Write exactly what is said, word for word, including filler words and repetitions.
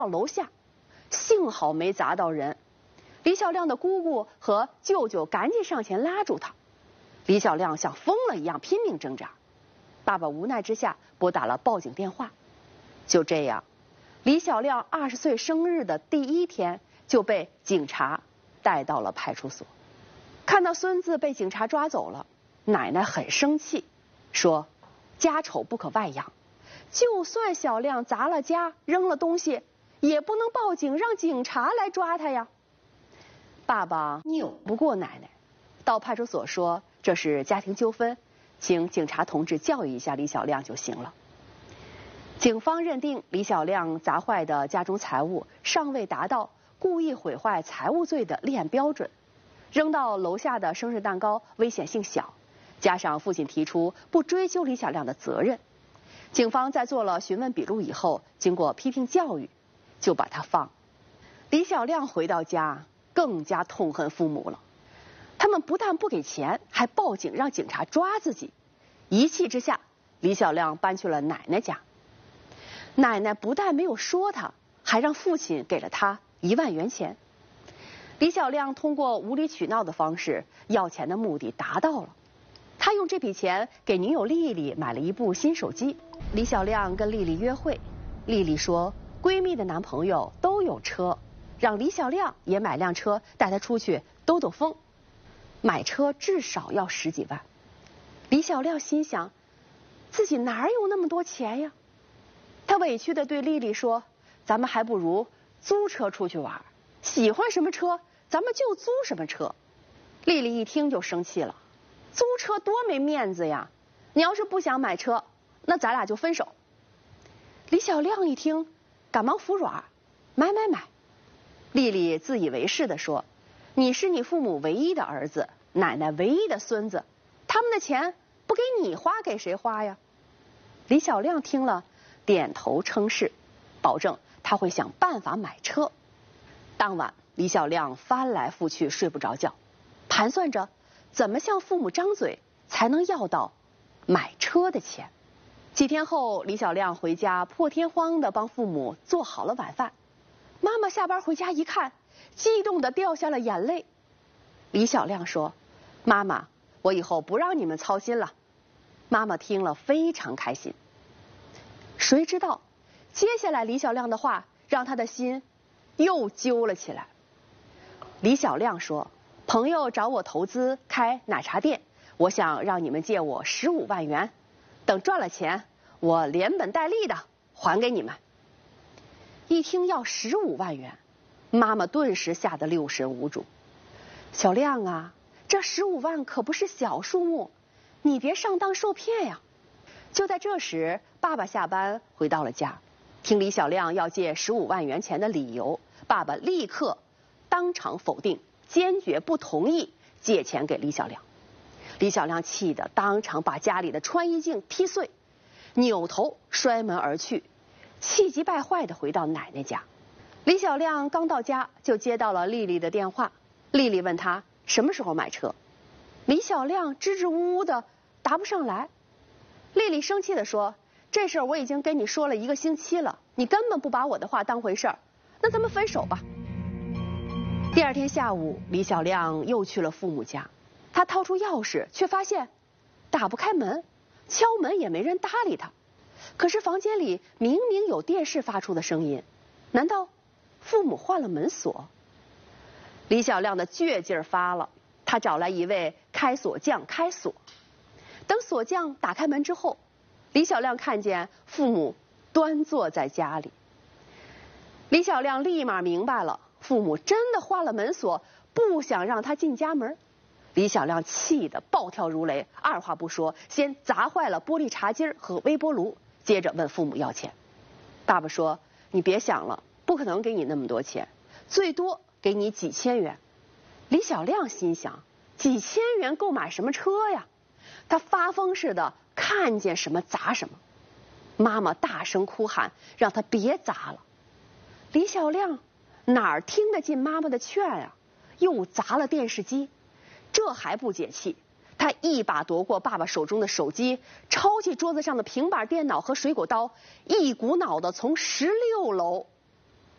到楼下，幸好没砸到人。李小亮的姑姑和舅舅赶紧上前拉住他。李小亮像疯了一样拼命挣扎。爸爸无奈之下拨打了报警电话。就这样，李小亮二十岁生日的第一天就被警察带到了派出所。看到孙子被警察抓走了，奶奶很生气，说家丑不可外扬，就算小亮砸了家扔了东西，也不能报警让警察来抓他呀。爸爸拗不过奶奶，到派出所说这是家庭纠纷，请警察同志教育一下李小亮就行了。警方认定李小亮砸坏的家中财物尚未达到故意毁坏财物罪的立案标准，扔到楼下的生日蛋糕危险性小，加上父亲提出不追究李小亮的责任，警方在做了询问笔录以后，经过批评教育，就把他放。李小亮回到家更加痛恨父母了，他们不但不给钱，还报警让警察抓自己。一气之下，李小亮搬去了奶奶家。奶奶不但没有说他，还让父亲给了他一万元钱。李小亮通过无理取闹的方式要钱的目的达到了，他用这笔钱给女友丽丽买了一部新手机。李小亮跟丽丽约会，丽丽说闺蜜的男朋友都有车，让李小亮也买辆车带她出去兜兜风。买车至少要十几万。李小亮心想，自己哪有那么多钱呀？他委屈地对丽丽说，咱们还不如租车出去玩，喜欢什么车咱们就租什么车。丽丽一听就生气了，租车多没面子呀，你要是不想买车，那咱俩就分手。李小亮一听赶忙服软，买买买。丽丽自以为是地说，你是你父母唯一的儿子，奶奶唯一的孙子，他们的钱不给你花给谁花呀？李小亮听了点头称是，保证他会想办法买车。当晚李小亮翻来覆去睡不着觉，盘算着怎么向父母张嘴才能要到买车的钱。几天后，李小亮回家破天荒地帮父母做好了晚饭。妈妈下班回家一看，激动地掉下了眼泪。李小亮说，妈妈，我以后不让你们操心了。妈妈听了非常开心。谁知道接下来李小亮的话让他的心又揪了起来。李小亮说，朋友找我投资开奶茶店，我想让你们借我十五万元，等赚了钱我连本带利的还给你们。一听要十五万元，妈妈顿时吓得六神无主。小亮啊，这十五万可不是小数目，你别上当受骗呀。就在这时，爸爸下班回到了家，听李小亮要借十五万元钱的理由，爸爸立刻当场否定，坚决不同意借钱给李小亮。李小亮气得当场把家里的穿衣镜踢碎，扭头摔门而去，气急败坏地回到奶奶家。李小亮刚到家就接到了丽丽的电话，丽丽问他什么时候买车。李小亮支支吾吾的答不上来。丽丽生气地说，这事儿我已经跟你说了一个星期了，你根本不把我的话当回事儿，那咱们分手吧。第二天下午，李小亮又去了父母家，他掏出钥匙，却发现打不开门，敲门也没人搭理他。可是房间里明明有电视发出的声音，难道父母换了门锁？李小亮的倔劲儿发了，他找来一位开锁匠开锁。等锁匠打开门之后，李小亮看见父母端坐在家里。李小亮立马明白了，父母真的换了门锁，不想让他进家门。李小亮气得暴跳如雷，二话不说，先砸坏了玻璃茶几和微波炉，接着问父母要钱。爸爸说，你别想了，不可能给你那么多钱，最多给你几千元。李小亮心想，几千元够买什么车呀？他发疯似的看见什么砸什么。妈妈大声哭喊，让他别砸了。李小亮哪儿听得进妈妈的劝啊，又砸了电视机。这还不解气，他一把夺过爸爸手中的手机，抄起桌子上的平板电脑和水果刀，一股脑的从十六楼